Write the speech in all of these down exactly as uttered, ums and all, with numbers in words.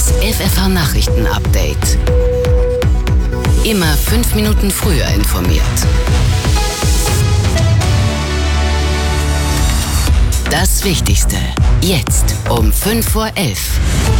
Das F F H-Nachrichten-Update. Immer fünf Minuten früher informiert. Das Wichtigste. Jetzt um fünf vor elf.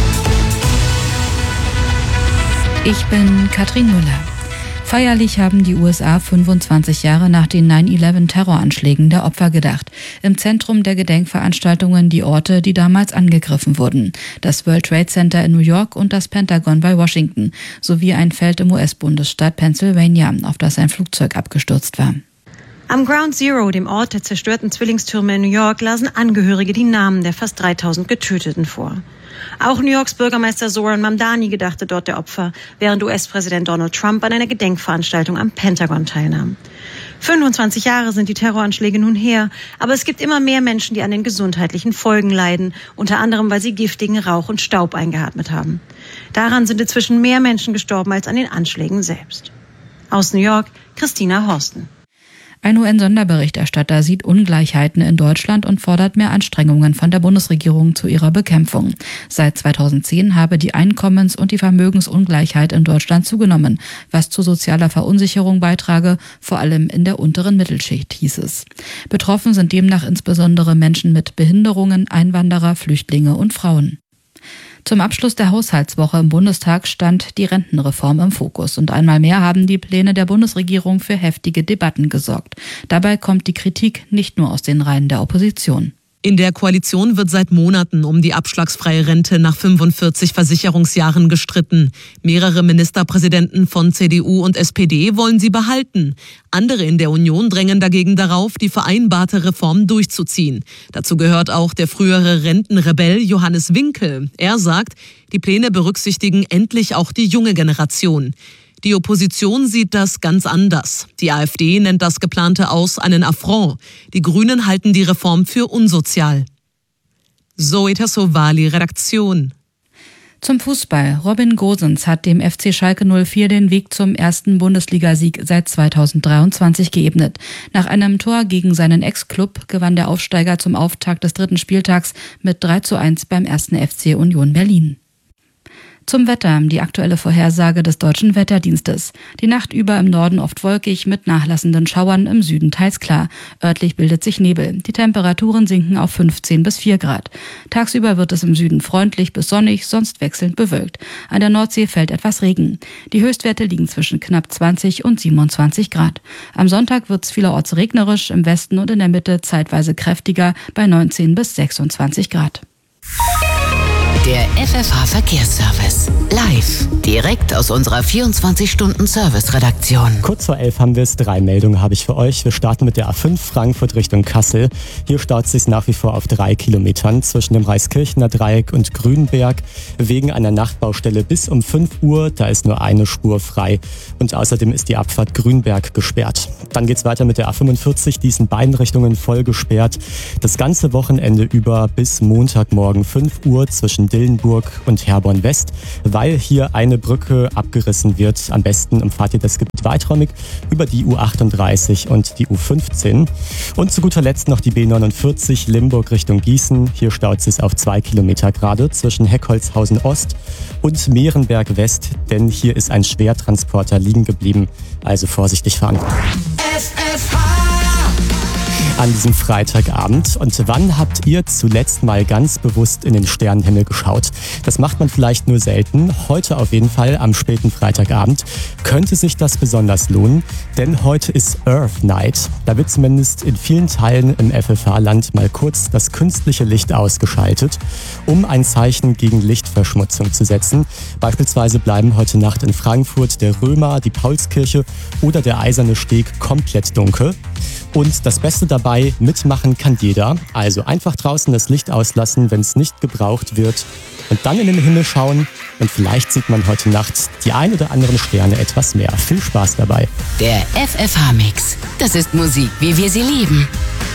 Ich bin Katrin Müller. Feierlich haben die U S A fünfundzwanzig Jahre nach den neun elf Terroranschlägen der Opfer gedacht. Im Zentrum der Gedenkveranstaltungen die Orte, die damals angegriffen wurden. Das World Trade Center in New York und das Pentagon bei Washington, sowie ein Feld im U S-Bundesstaat Pennsylvania, auf das ein Flugzeug abgestürzt war. Am Ground Zero, dem Ort der zerstörten Zwillingstürme in New York, lasen Angehörige die Namen der fast dreitausend Getöteten vor. Auch New Yorks Bürgermeister Zoran Mamdani gedachte dort der Opfer, während U S-Präsident Donald Trump an einer Gedenkveranstaltung am Pentagon teilnahm. fünfundzwanzig Jahre sind die Terroranschläge nun her, aber es gibt immer mehr Menschen, die an den gesundheitlichen Folgen leiden, unter anderem, weil sie giftigen Rauch und Staub eingeatmet haben. Daran sind inzwischen mehr Menschen gestorben als an den Anschlägen selbst. Aus New York, Christina Horsten. Ein U N-Sonderberichterstatter sieht Ungleichheiten in Deutschland und fordert mehr Anstrengungen von der Bundesregierung zu ihrer Bekämpfung. Seit zweitausendzehn habe die Einkommens- und die Vermögensungleichheit in Deutschland zugenommen, was zu sozialer Verunsicherung beitrage, vor allem in der unteren Mittelschicht, hieß es. Betroffen sind demnach insbesondere Menschen mit Behinderungen, Einwanderer, Flüchtlinge und Frauen. Zum Abschluss der Haushaltswoche im Bundestag stand die Rentenreform im Fokus. Und einmal mehr haben die Pläne der Bundesregierung für heftige Debatten gesorgt. Dabei kommt die Kritik nicht nur aus den Reihen der Opposition. In der Koalition wird seit Monaten um die abschlagsfreie Rente nach fünfundvierzig Versicherungsjahren gestritten. Mehrere Ministerpräsidenten von C D U und S P D wollen sie behalten. Andere in der Union drängen dagegen darauf, die vereinbarte Reform durchzuziehen. Dazu gehört auch der frühere Rentenrebell Johannes Winkel. Er sagt, die Pläne berücksichtigen endlich auch die junge Generation. Die Opposition sieht das ganz anders. Die AfD nennt das geplante Aus einen Affront. Die Grünen halten die Reform für unsozial. Zoe Tassovali, Redaktion. Zum Fußball. Robin Gosens hat dem F C Schalke null vier den Weg zum ersten Bundesligasieg seit zweitausenddreiundzwanzig geebnet. Nach einem Tor gegen seinen Ex-Club gewann der Aufsteiger zum Auftakt des dritten Spieltags mit drei zu eins beim ersten F C Union Berlin. Zum Wetter, die aktuelle Vorhersage des Deutschen Wetterdienstes. Die Nacht über im Norden oft wolkig mit nachlassenden Schauern, im Süden teils klar. Örtlich bildet sich Nebel. Die Temperaturen sinken auf fünfzehn bis vier Grad. Tagsüber wird es im Süden freundlich bis sonnig, sonst wechselnd bewölkt. An der Nordsee fällt etwas Regen. Die Höchstwerte liegen zwischen knapp zwanzig und siebenundzwanzig Grad. Am Sonntag wird es vielerorts regnerisch, im Westen und in der Mitte zeitweise kräftiger bei neunzehn bis sechsundzwanzig Grad. Der F F H-Verkehrsservice. Live. Direkt aus unserer vierundzwanzig-Stunden-Service-Redaktion. Kurz vor elf haben wir es. Drei Meldungen habe ich für euch. Wir starten mit der A fünf Frankfurt Richtung Kassel. Hier staut es sich nach wie vor auf drei Kilometern zwischen dem Reiskirchener Dreieck und Grünberg. Wegen einer Nachtbaustelle bis um fünf Uhr. Da ist nur eine Spur frei. Und außerdem ist die Abfahrt Grünberg gesperrt. Dann geht es weiter mit der A fünfundvierzig. Die ist in beiden Richtungen voll gesperrt. Das ganze Wochenende über bis Montagmorgen fünf Uhr zwischen Dillenburg und Herborn West, weil hier eine Brücke abgerissen wird. Am besten umfahrt ihr das Gebiet weiträumig über die U achtunddreißig und die U fünfzehn. Und zu guter Letzt noch die B neunundvierzig Limburg Richtung Gießen. Hier staut es sich auf zwei Kilometer gerade zwischen Heckholzhausen Ost und Mehrenberg West, denn hier ist ein Schwertransporter liegen geblieben. Also vorsichtig fahren. An diesem Freitagabend. Und wann habt ihr zuletzt mal ganz bewusst in den Sternenhimmel geschaut? Das macht man vielleicht nur selten. Heute auf jeden Fall am späten Freitagabend könnte sich das besonders lohnen, denn heute ist Earth Night. Da wird zumindest in vielen Teilen im F F H-Land mal kurz das künstliche Licht ausgeschaltet, um ein Zeichen gegen Lichtverschmutzung zu setzen. Beispielsweise bleiben heute Nacht in Frankfurt der Römer, die Paulskirche oder der Eiserne Steg komplett dunkel. Und das Beste dabei, mitmachen kann jeder. Also einfach draußen das Licht auslassen, wenn es nicht gebraucht wird. Und dann in den Himmel schauen. Und vielleicht sieht man heute Nacht die ein oder anderen Sterne etwas mehr. Viel Spaß dabei. Der F F H-Mix. Das ist Musik, wie wir sie lieben.